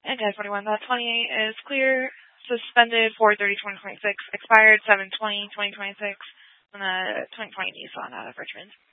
And 1041.28 is clear. Suspended 4/30/2026. Expired 7/20/2026 on the 2020 Nissan out of Richmond.